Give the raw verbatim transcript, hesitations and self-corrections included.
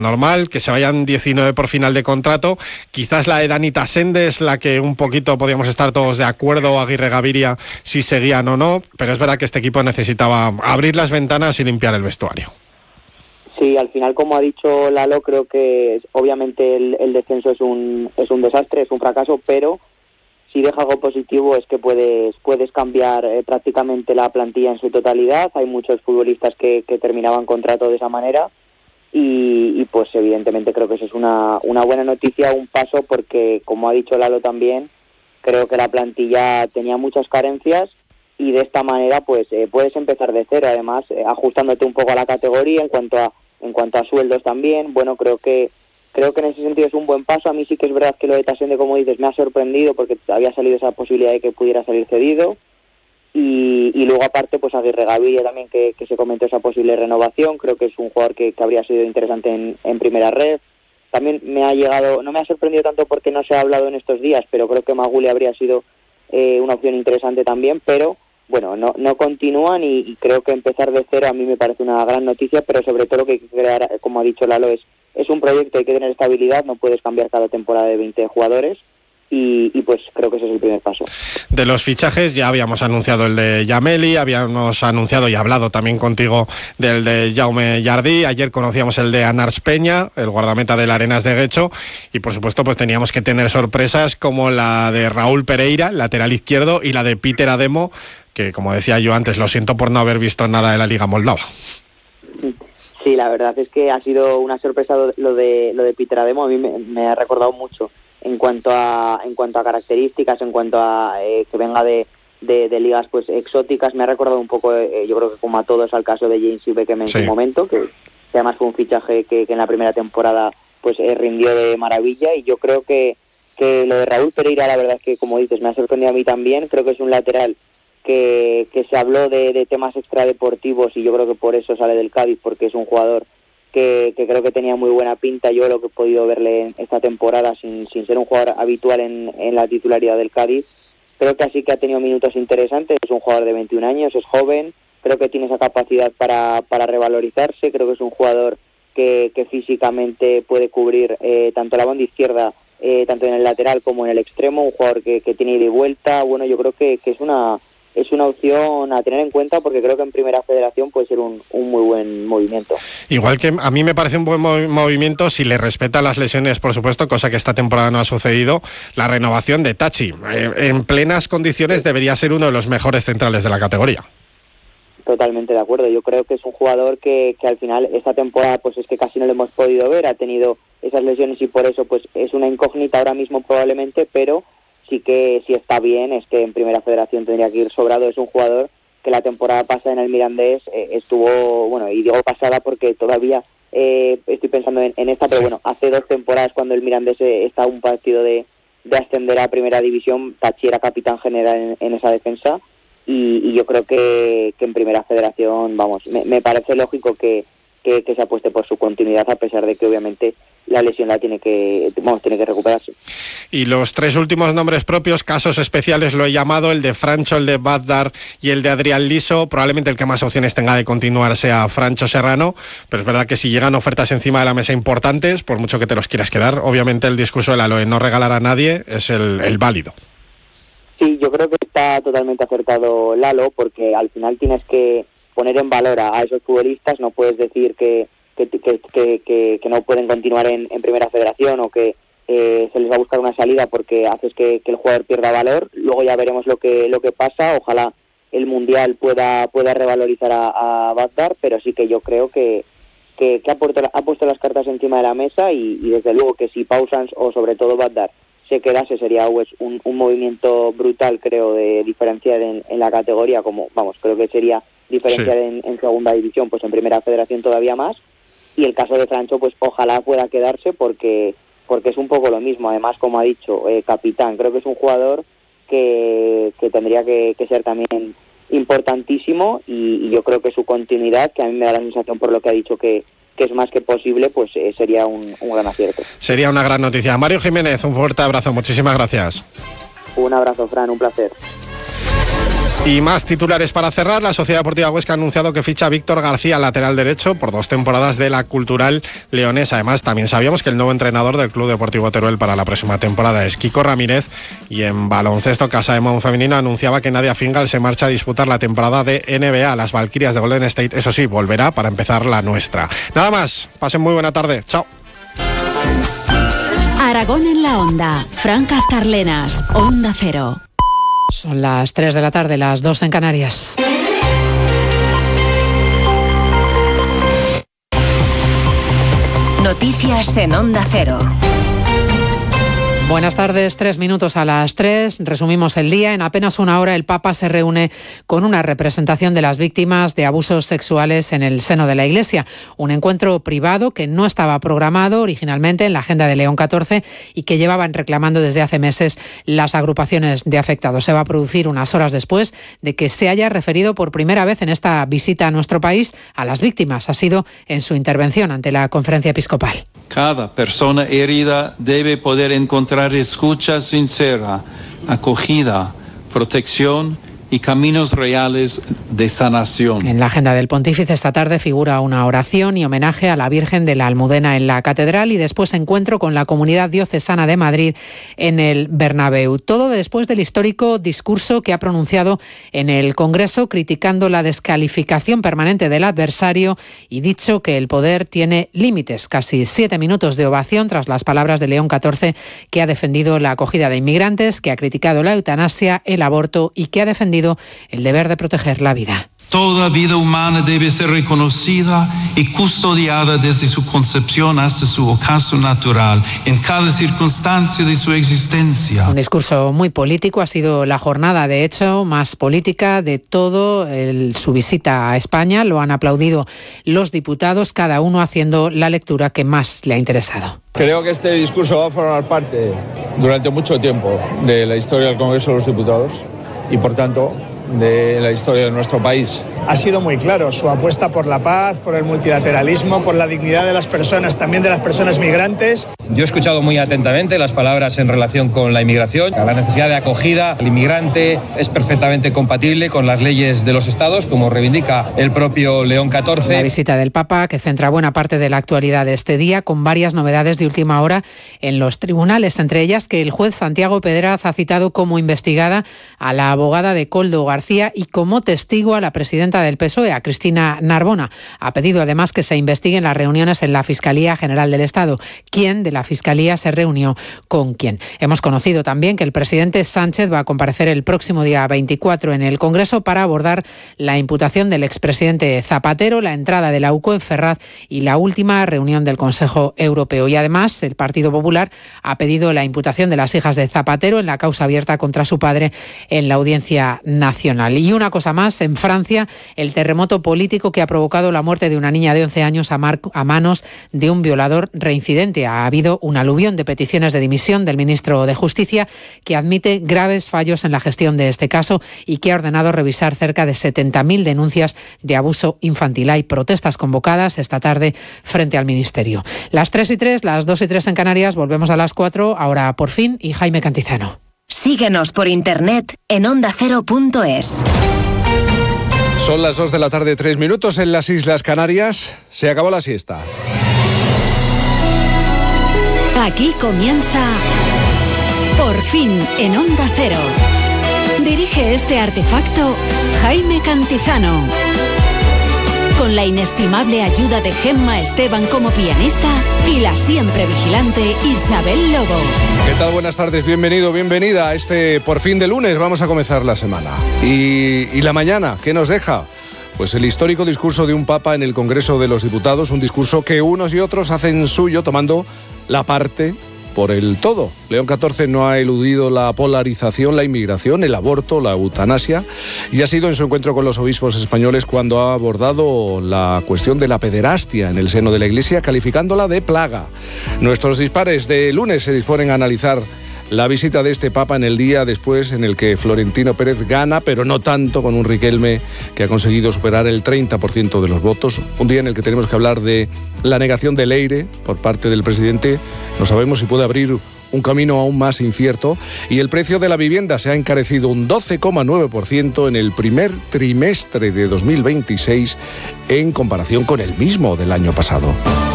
normal, que se vayan diecinueve por final de contrato. Quizás la de Dani Tasende es la que un poquito podíamos estar todos de acuerdo, Aguirre Gaviria, si seguían o no, pero es verdad que este equipo necesitaba abrir las ventanas y limpiar el vestuario. Sí, al final, como ha dicho Lalo, creo que obviamente el, el descenso es un es un desastre, es un fracaso, pero si deja algo positivo es que puedes puedes cambiar eh, prácticamente la plantilla en su totalidad. Hay muchos futbolistas que, que terminaban contrato de esa manera y, y pues evidentemente creo que eso es una, una buena noticia, un paso, porque como ha dicho Lalo también, creo que la plantilla tenía muchas carencias y de esta manera pues eh, puedes empezar de cero, además eh, ajustándote un poco a la categoría en cuanto a en cuanto a sueldos también. Bueno, creo que creo que en ese sentido es un buen paso. A mí sí que es verdad que lo de Tasende, como dices, me ha sorprendido porque había salido esa posibilidad de que pudiera salir cedido. Y, y luego aparte pues Aguirre Gaviria también, que, que se comentó esa posible renovación. Creo que es un jugador que, que habría sido interesante en, en primera red. También me ha llegado, no me ha sorprendido tanto porque no se ha hablado en estos días, pero creo que Maguli habría sido eh, una opción interesante también, pero bueno, no no continúan y, y creo que empezar de cero a mí me parece una gran noticia, pero sobre todo lo que hay que crear, como ha dicho Lalo, es, es un proyecto, hay que tener estabilidad, no puedes cambiar cada temporada de veinte jugadores. Y, y pues creo que ese es el primer paso. De los fichajes ya habíamos anunciado el de Yameli, habíamos anunciado y hablado también contigo del de Jaume Jardí. Ayer conocíamos el de Anars Peña, el guardameta del Arenas de Guecho, y por supuesto pues teníamos que tener sorpresas como la de Raúl Pereira, lateral izquierdo, y la de Peter Ademo, que como decía yo antes, lo siento por no haber visto nada de la Liga Moldava. Sí, la verdad es que ha sido una sorpresa lo de lo de Peter Ademo. A mí me, me ha recordado mucho en cuanto a en cuanto a características, en cuanto a eh, que venga de, de, de ligas pues exóticas. Me ha recordado un poco, eh, yo creo que como a todos, al caso de James Beckham en sí. su momento, que, que además fue un fichaje que, que en la primera temporada pues eh, rindió de maravilla. Y yo creo que, que lo de Raúl Pereira, la verdad es que, como dices, me ha sorprendido a mí también. Creo que es un lateral que, que se habló de, de temas extradeportivos y yo creo que por eso sale del Cádiz, porque es un jugador Que, que creo que tenía muy buena pinta. Yo lo que he podido verle esta temporada, sin, sin ser un jugador habitual en, en la titularidad del Cádiz, creo que así que ha tenido minutos interesantes. Es un jugador de veintiún años, es joven, creo que tiene esa capacidad para, para revalorizarse. Creo que es un jugador que, que físicamente puede cubrir eh, tanto la banda izquierda, eh, tanto en el lateral como en el extremo, un jugador que, que tiene ida y vuelta. Bueno, yo creo que, que es una es una opción a tener en cuenta, porque creo que en Primera Federación puede ser un, un muy buen movimiento. Igual que a mí me parece un buen mov- movimiento si le respeta las lesiones, por supuesto, cosa que esta temporada no ha sucedido, la renovación de Tachi. Eh, en plenas condiciones debería ser uno de los mejores centrales de la categoría. Totalmente de acuerdo. Yo creo que es un jugador que, que al final esta temporada pues es que casi no lo hemos podido ver, ha tenido esas lesiones y por eso pues es una incógnita ahora mismo probablemente, pero sí que si está bien es que en Primera Federación tendría que ir sobrado. Es un jugador que la temporada pasada en el Mirandés eh, estuvo, bueno, y digo pasada porque todavía eh, estoy pensando en, en esta, pero sí. bueno, hace dos temporadas cuando el Mirandés eh, está a un partido de, de ascender a Primera División, Tachi era capitán general en, en esa defensa y, y yo creo que, que en Primera Federación, vamos, me, me parece lógico que, que, que se apueste por su continuidad, a pesar de que obviamente la lesión la tiene que, vamos, tiene que recuperarse. Y los tres últimos nombres propios, casos especiales lo he llamado, el de Francho, el de Badar y el de Adrián Liso. Probablemente el que más opciones tenga de continuar sea Francho Serrano, pero es verdad que si llegan ofertas encima de la mesa importantes, por mucho que te los quieras quedar, obviamente el discurso de Lalo de no regalar a nadie es el, el válido. Sí, yo creo que está totalmente acertado Lalo, porque al final tienes que poner en valor a, a esos futbolistas. No puedes decir que Que, que, que, que no pueden continuar en, en Primera Federación o que eh, se les va a buscar una salida porque haces que, que el jugador pierda valor. Luego ya veremos lo que lo que pasa. Ojalá el Mundial pueda pueda revalorizar a, a Badar, pero sí que yo creo que, que, que ha, puesto, ha puesto las cartas encima de la mesa y, y desde luego que si Pausans o sobre todo Badar se quedase sería pues, un, un movimiento brutal, creo, de diferenciar en, en la categoría, como vamos, creo que sería diferenciar sí. en, en Segunda División, pues en Primera Federación todavía más. Y el caso de Francho, pues ojalá pueda quedarse porque porque es un poco lo mismo. Además, como ha dicho, eh, capitán, creo que es un jugador que, que tendría que, que ser también importantísimo y, y yo creo que su continuidad, que a mí me da la sensación por lo que ha dicho que, que es más que posible, pues eh, sería un, un gran acierto. Sería una gran noticia. Mario Jiménez, un fuerte abrazo, muchísimas gracias. Un abrazo, Fran, un placer. Y más titulares para cerrar. La Sociedad Deportiva Huesca ha anunciado que ficha a Víctor García, lateral derecho, por dos temporadas de la Cultural leonesa. Además, también sabíamos que el nuevo entrenador del Club Deportivo Teruel para la próxima temporada es Kiko Ramírez. Y en baloncesto, Casa de Mon femenino anunciaba que Nadia Fingal se marcha a disputar la temporada de N B A. Las Valquirias de Golden State, eso sí, volverá para empezar la nuestra. Nada más, pasen muy buena tarde. Chao. Aragón en la Onda. Fran Castarlenas, Onda Cero. Son las tres de la tarde, las dos en Canarias. Noticias en Onda Cero. Buenas tardes, tres minutos a las tres. Resumimos el día. En apenas una hora el Papa se reúne con una representación de las víctimas de abusos sexuales en el seno de la Iglesia. Un encuentro privado que no estaba programado originalmente en la agenda de León catorce y que llevaban reclamando desde hace meses las agrupaciones de afectados. Se va a producir unas horas después de que se haya referido por primera vez en esta visita a nuestro país a las víctimas. Ha sido en su intervención ante la conferencia episcopal. Cada persona herida debe poder encontrar escucha sincera, acogida, protección y caminos reales de sanación. En la agenda del pontífice esta tarde figura una oración y homenaje a la Virgen de la Almudena en la Catedral y después encuentro con la Comunidad Diocesana de Madrid en el Bernabéu. Todo después del histórico discurso que ha pronunciado en el Congreso criticando la descalificación permanente del adversario y dicho que el poder tiene límites. Casi siete minutos de ovación tras las palabras de León catorce, que ha defendido la acogida de inmigrantes, que ha criticado la eutanasia, el aborto y que ha defendido el deber de proteger la vida. Toda vida humana debe ser reconocida y custodiada desde su concepción hasta su ocaso natural, en cada circunstancia de su existencia. Un discurso muy político, ha sido la jornada, de hecho, más política de todo el, su visita a España. Lo han aplaudido los diputados, cada uno haciendo la lectura que más le ha interesado. Creo que este discurso va a formar parte durante mucho tiempo de la historia del Congreso de los Diputados y, por tanto, de la historia de nuestro país. Ha sido muy claro su apuesta por la paz, por el multilateralismo, por la dignidad de las personas, también de las personas migrantes. Yo he escuchado muy atentamente las palabras en relación con la inmigración. La necesidad de acogida al inmigrante es perfectamente compatible con las leyes de los estados, como reivindica el propio León catorce. La visita del Papa, que centra buena parte de la actualidad de este día, con varias novedades de última hora en los tribunales, entre ellas que el juez Santiago Pedraz ha citado como investigada a la abogada de Koldo García y como testigo a la presidenta del P S O E, a Cristina Narbona. Ha pedido además que se investiguen las reuniones en la Fiscalía General del Estado. ¿Quién de la Fiscalía se reunió con quién? Hemos conocido también que el presidente Sánchez va a comparecer el próximo día veinticuatro en el Congreso para abordar la imputación del expresidente Zapatero, la entrada de la U C O en Ferraz y la última reunión del Consejo Europeo. Y además el Partido Popular ha pedido la imputación de las hijas de Zapatero en la causa abierta contra su padre en la Audiencia Nacional. Y una cosa más, en Francia, el terremoto político que ha provocado la muerte de una niña de once años a, mar- a manos de un violador reincidente. Ha habido un aluvión de peticiones de dimisión del ministro de Justicia, que admite graves fallos en la gestión de este caso y que ha ordenado revisar cerca de setenta mil denuncias de abuso infantil. Hay protestas convocadas esta tarde frente al ministerio. Las tres y tres, las dos y tres en Canarias, volvemos a las cuatro, ahora por fin, y Jaime Cantizano. Síguenos por internet en onda cero punto es. Son las dos de la tarde, tres minutos en las Islas Canarias. Se acabó la siesta. Aquí comienza Por fin en Onda Cero. Dirige este artefacto Jaime Cantizano. Con la inestimable ayuda de Gemma Esteban como pianista y la siempre vigilante Isabel Lobo. ¿Qué tal? Buenas tardes, bienvenido, bienvenida a este Por fin de lunes. Vamos a comenzar la semana. Y, y la mañana, ¿qué nos deja? Pues el histórico discurso de un papa en el Congreso de los Diputados, un discurso que unos y otros hacen suyo tomando la parte por el todo. León catorce no ha eludido la polarización, la inmigración, el aborto, la eutanasia, y ha sido en su encuentro con los obispos españoles cuando ha abordado la cuestión de la pederastia en el seno de la Iglesia, calificándola de plaga. Nuestros dispares de lunes se disponen a analizar la visita de este Papa en el día después en el que Florentino Pérez gana, pero no tanto, con un Riquelme que ha conseguido superar el treinta por ciento de los votos. Un día en el que tenemos que hablar de la negación del Eire por parte del presidente. No sabemos si puede abrir un camino aún más incierto, y el precio de la vivienda se ha encarecido un doce coma nueve por ciento en el primer trimestre de dos mil veintiséis en comparación con el mismo del año pasado.